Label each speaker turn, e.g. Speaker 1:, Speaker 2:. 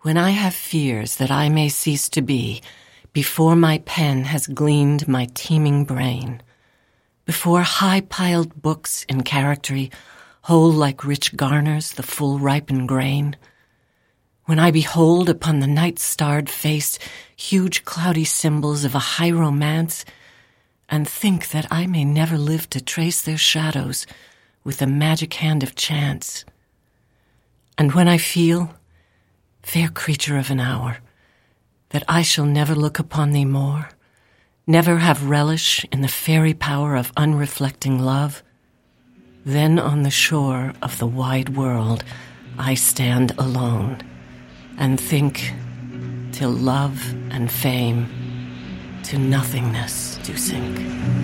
Speaker 1: When I have fears that I may cease to be, before my pen has gleaned my teeming brain, before high-piled books in charactery hold like rich garners the full ripened grain, when I behold upon the night-starred face huge cloudy symbols of a high romance, and think that I may never live to trace their shadows with the magic hand of chance, and when I feel, fair creature of an hour, that I shall never look upon thee more, never have relish in the fairy power of unreflecting love, then on the shore of the wide world I stand alone, and think till love and fame to nothingness do sink.